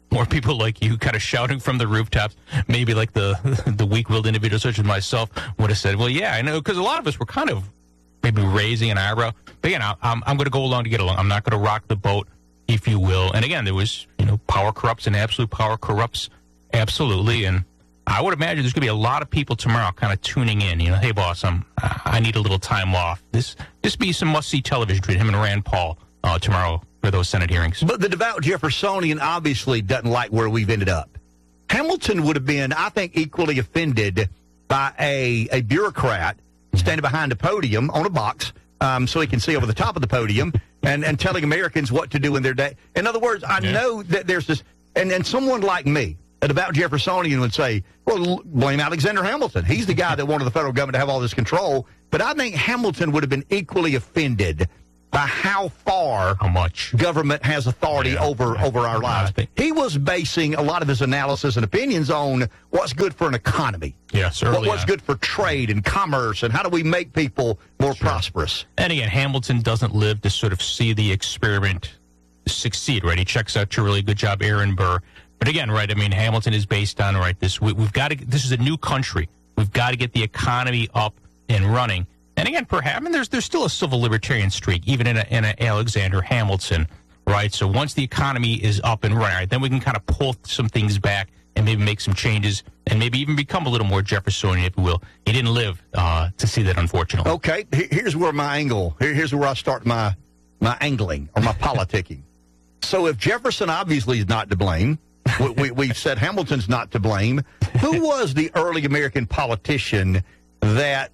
more people like you kind of shouting from the rooftops. Maybe like the the weak-willed individuals such as myself would have said, well, yeah, I know, because a lot of us were kind of maybe raising an eyebrow. But again, I'm, I'm going to go along to get along. I'm not going to rock the boat, if you will. And again, there was, you know, power corrupts and absolute power corrupts absolutely. And I would imagine there's going to be a lot of people tomorrow kind of tuning in. You know, hey, boss, I'm, I need a little time off. This this be some must-see television between him and Rand Paul uh, tomorrow for those Senate hearings. But the devout Jeffersonian obviously doesn't like where we've ended up. Hamilton would have been, I think, equally offended by a, a bureaucrat standing behind a podium on a box um, so he can see over the top of the podium and, and telling Americans what to do in their day. In other words, I yeah. know that there's this, and, and someone like me, a devout Jeffersonian would say, well, blame Alexander Hamilton. He's the guy that wanted the federal government to have all this control. But I think Hamilton would have been equally offended by how far how much government has authority yeah, over, over our lives. He was basing a lot of his analysis and opinions on what's good for an economy. Yes, early, what, what's yeah. good for trade and commerce, and how do we make people more sure. prosperous. And again, Hamilton doesn't live to sort of see the experiment succeed, right? He checks out to really good job, Aaron Burr. But again, right, I mean, Hamilton is based on, right, this, we, we've got to, this is a new country. We've got to get the economy up and running. And again, perhaps, I mean, there's there's still a civil libertarian streak, even in a, in a Alexander Hamilton, right? So once the economy is up and running, right, then we can kind of pull some things back and maybe make some changes and maybe even become a little more Jeffersonian, if you will. He didn't live uh, to see that, unfortunately. Okay, here's where my angle, here's where I start my, my angling or my politicking. So if Jefferson obviously is not to blame, we, we, we've said Hamilton's not to blame, who was the early American politician that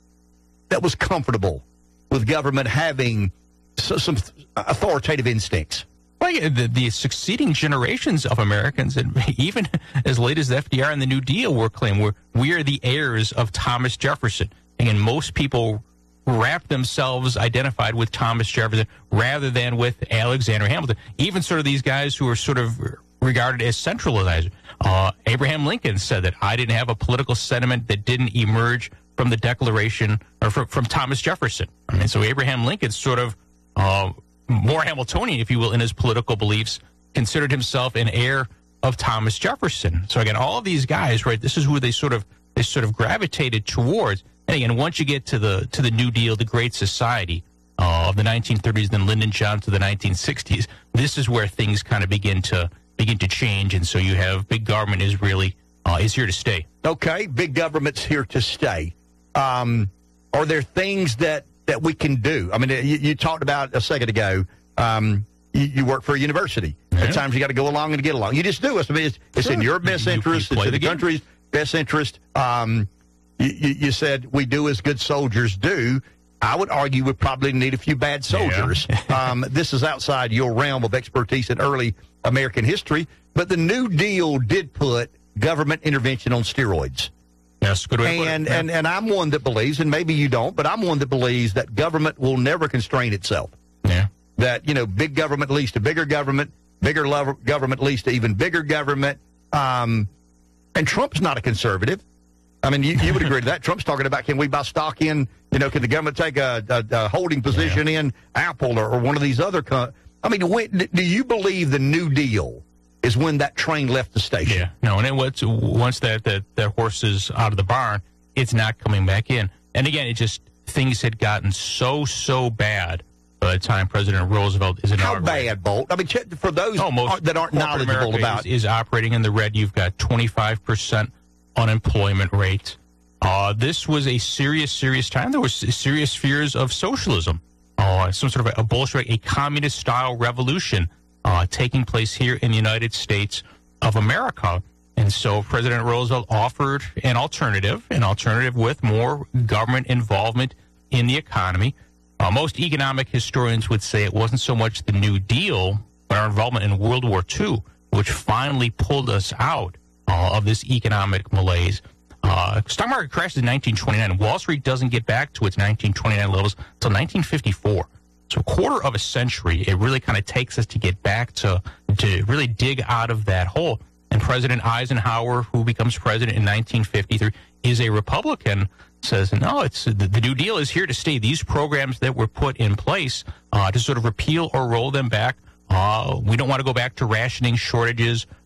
that was comfortable with government having so, some authoritative instincts? Well, yeah, the, the succeeding generations of Americans, and even as late as the F D R and the New Deal were claimed, we're, we are the heirs of Thomas Jefferson. Again, most people wrap themselves identified with Thomas Jefferson rather than with Alexander Hamilton. Even sort of these guys who are sort of regarded as centralizers. Uh, Abraham Lincoln said that I didn't have a political sentiment that didn't emerge from the Declaration, or from, from Thomas Jefferson. I mean, so Abraham Lincoln sort of uh, more Hamiltonian, if you will, in his political beliefs, considered himself an heir of Thomas Jefferson. So again, all of these guys, right, this is who they sort of they sort of gravitated towards. And again, once you get to the to the New Deal, the Great Society uh, of the nineteen thirties, then Lyndon Johnson to the nineteen sixties, this is where things kind of begin to begin to change. And so you have big government is really uh, is here to stay. Okay, big government's here to stay. Um, are there things that, that we can do? I mean, you, you talked about a second ago, um, you, you work for a university. Mm-hmm. At times you got to go along and get along. You just do it. I mean, it's, it's sure. in your best you, interest. You it's in the, the country's best interest. Um, you, you said we do as good soldiers do. I would argue we probably need a few bad soldiers. Yeah. um, this is outside your realm of expertise in early American history. But the New Deal did put government intervention on steroids. Yes, good way to put it. And, and, and I'm one that believes, and maybe you don't, but I'm one that believes that government will never constrain itself. Yeah. That, you know, big government leads to bigger government, bigger love, government leads to even bigger government. Um, and Trump's not a conservative. I mean, you, you would agree to that. Trump's talking about, can we buy stock in, you know, can the government take a, a, a holding position yeah. in Apple or, or one of these other co- I mean, when, do you believe the New Deal is when that train left the station? Yeah, no, and it was, once that, that, that horse is out of the barn, it's not coming back in. And again, it just, things had gotten so, so bad by the time President Roosevelt is inaugurated. How bad, Bolt? I mean, for those oh, most that aren't knowledgeable America about is, is operating in the red. You've got twenty-five percent unemployment rate. Uh, this was a serious, serious time. There was serious fears of socialism, uh, some sort of a, a Bolshevik, a communist-style revolution Uh, taking place here in the United States of America. And so President Roosevelt offered an alternative, an alternative with more government involvement in the economy. Uh, most economic historians would say it wasn't so much the New Deal, but our involvement in World War Two, which finally pulled us out uh, of this economic malaise. Uh, stock market crashed in nineteen twenty-nine. Wall Street doesn't get back to its nineteen twenty-nine levels until nineteen fifty-four. So a quarter of a century, it really kind of takes us to get back to to really dig out of that hole. And President Eisenhower, who becomes president in nineteen fifty-three, is a Republican, says, no, it's the, the New Deal is here to stay. These programs that were put in place uh, to sort of repeal or roll them back, uh, we don't want to go back to rationing, shortages,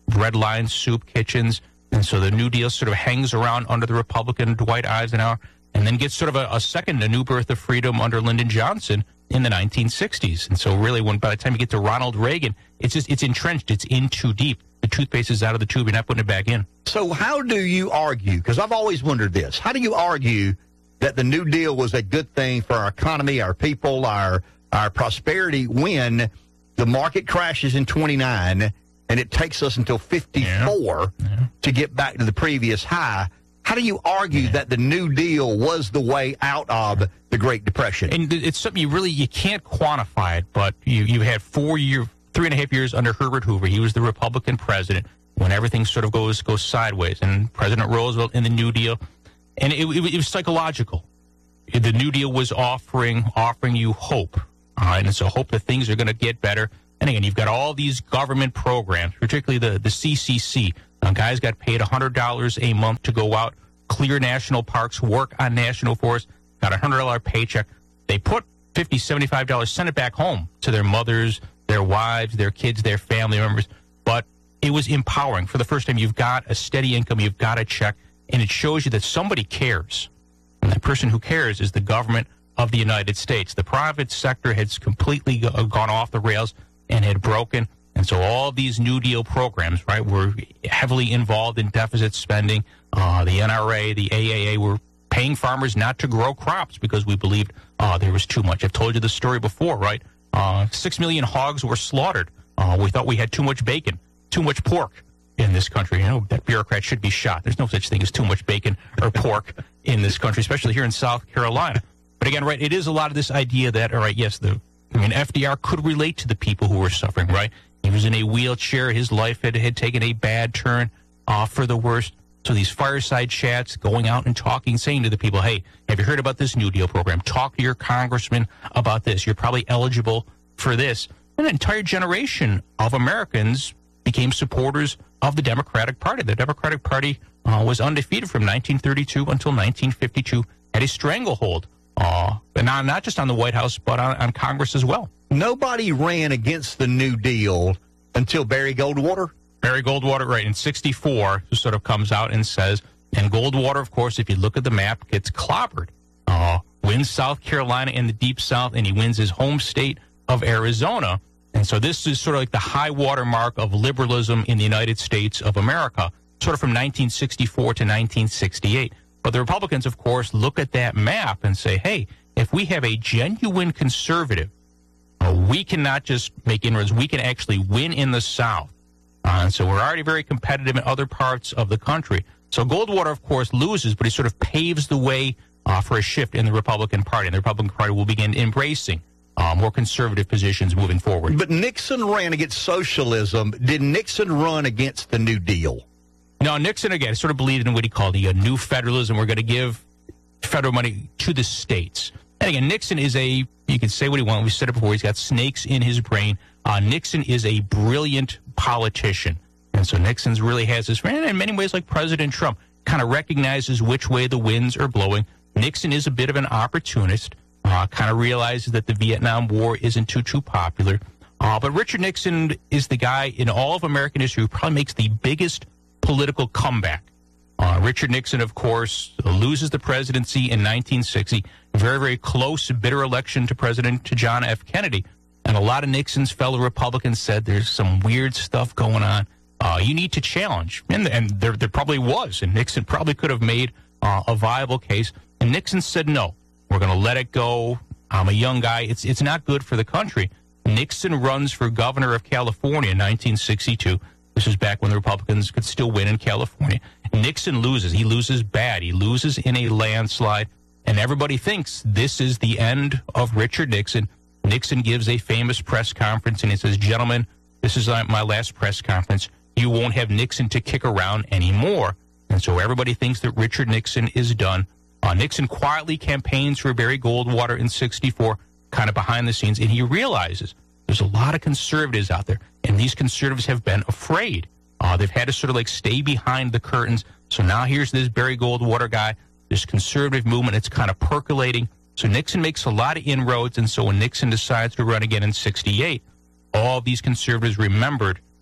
bread-line soup kitchens. And so the New Deal sort of hangs around under the Republican Dwight Eisenhower and then gets sort of a, a second, a new birth of freedom under Lyndon Johnson in the nineteen sixties. And so really, when by the time you get to Ronald Reagan, it's just it's entrenched, it's in too deep. The toothpaste is out of the tube, you're not putting it back in. So how do you argue, because I've always wondered this, how do you argue that the New Deal was a good thing for our economy, our people, our our prosperity when the market crashes in twenty-nine and it takes us until fifty-four yeah. Yeah. to get back to the previous high? How do you argue yeah. that the New Deal was the way out of the Great Depression? And it's something you really, you can't quantify it, but you, you had four year, three and a half years under Herbert Hoover. He was the Republican president when everything sort of goes goes sideways. And President Roosevelt in the New Deal, and it, it, it was psychological. The New Deal was offering offering you hope. All right, and so hope that things are going to get better. And again, you've got all these government programs, particularly the, the C C C. Uh, guys got paid one hundred dollars a month to go out, clear national parks, work on national forests, got a one hundred dollars paycheck. They put fifty dollars, seventy-five dollars, sent it back home to their mothers, their wives, their kids, their family members. But it was empowering. For the first time, you've got a steady income, you've got a check, and it shows you that somebody cares. And the person who cares is the government of the United States. The private sector has completely gone off the rails and had broken. And so all these New Deal programs, right, were heavily involved in deficit spending. Uh, the N R A, the A A A were paying farmers not to grow crops because we believed uh, there was too much. I've told you the story before, right? Uh, six million hogs were slaughtered. Uh, we thought we had too much bacon, too much pork in this country. You know, that bureaucrat should be shot. There's no such thing as too much bacon or pork in this country, especially here in South Carolina. But again, right, it is a lot of this idea that, all right, yes, the I mean, F D R could relate to the people who were suffering, right? He was in a wheelchair. His life had, had taken a bad turn uh, for the worst. So these fireside chats, going out and talking, saying to the people, hey, have you heard about this New Deal program? Talk to your congressman about this. You're probably eligible for this. And an entire generation of Americans became supporters of the Democratic Party. The Democratic Party uh, was undefeated from nineteen thirty-two until nineteen fifty-two, had a stranglehold, uh, and not, not just on the White House, but on, on Congress as well. Nobody ran against the New Deal until Barry Goldwater. Barry Goldwater, right, in sixty-four, sort of comes out and says, and Goldwater, of course, if you look at the map, gets clobbered. Uh, wins South Carolina in the Deep South, and he wins his home state of Arizona. And so this is sort of like the high water mark of liberalism in the United States of America, sort of from nineteen sixty-four to nineteen sixty-eight. But the Republicans, of course, look at that map and say, hey, if we have a genuine conservative, uh, we can not just make inroads, we can actually win in the South. Uh, and so we're already very competitive in other parts of the country. So Goldwater, of course, loses, but he sort of paves the way uh, for a shift in the Republican Party. And the Republican Party will begin embracing uh, more conservative positions moving forward. But Nixon ran against socialism. Did Nixon run against the New Deal? No, Nixon, again, sort of believed in what he called the uh, new federalism. We're going to give federal money to the states. And again, Nixon is a, you can say what he wants. We said it before, he's got snakes in his brain. Uh, Nixon is a brilliant politician. And so Nixon's really has this, and in many ways like President Trump, kind of recognizes which way the winds are blowing. Nixon is a bit of an opportunist, uh, kind of realizes that the Vietnam War isn't too, too popular. Uh, but Richard Nixon is the guy in all of American history who probably makes the biggest political comeback. Uh, Richard Nixon, of course, loses the presidency in nineteen sixty. Very, very close, bitter election to President to John F. Kennedy. And a lot of Nixon's fellow Republicans said there's some weird stuff going on. Uh, you need to challenge. And, and there, there probably was. And Nixon probably could have made uh, a viable case. And Nixon said, no, we're going to let it go. I'm a young guy. It's, it's not good for the country. Nixon runs for governor of California in nineteen sixty-two. This is back when the Republicans could still win in California. Nixon loses. He loses bad. He loses in a landslide. And everybody thinks this is the end of Richard Nixon. Nixon gives a famous press conference, and he says, gentlemen, this is my last press conference. You won't have Nixon to kick around anymore. And so everybody thinks that Richard Nixon is done. Uh, Nixon quietly campaigns for Barry Goldwater in sixty-four, kind of behind the scenes, and he realizes there's a lot of conservatives out there, and these conservatives have been afraid. Uh, they've had to sort of like stay behind the curtains. So now here's this Barry Goldwater guy, this conservative movement. It's kind of percolating. So Nixon makes a lot of inroads, and so when Nixon decides to run again in sixty-eight, all these conservatives remembered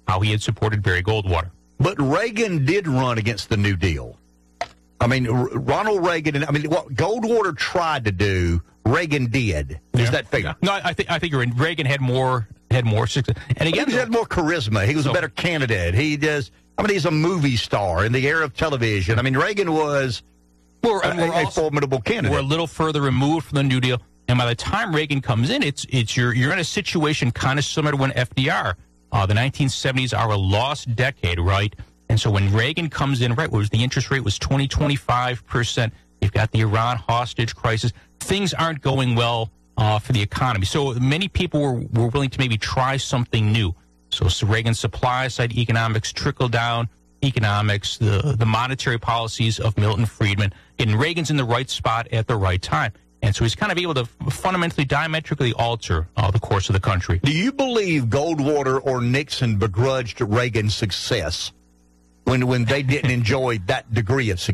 how he had supported Barry Goldwater. But Reagan did run against the New Deal. I mean, R- Ronald Reagan, and I mean, what Goldwater tried to do, Reagan did. Is Yeah. that fair? Yeah. No, I think I think you're right. Reagan had more had more success, and again, he had more charisma. He was So- a better candidate. He does. I mean, he's a movie star in the era of television. I mean, Reagan was we're, a, and we're a also- formidable candidate. We're a little further removed from the New Deal, and by the time Reagan comes in, it's it's you're you're in a situation kind of similar to when F D R. Uh, the nineteen seventies are a lost decade, right? And so when Reagan comes in, right, was the interest rate was twenty, twenty-five percent. You've got the Iran hostage crisis. Things aren't going well uh, for the economy. So many people were, were willing to maybe try something new. So, so Reagan's supply side economics, trickle down economics, the, the monetary policies of Milton Friedman. And Reagan's in the right spot at the right time. And so he's kind of able to fundamentally, diametrically alter uh, the course of the country. Do you believe Goldwater or Nixon begrudged Reagan's success when when they didn't enjoy that degree of success?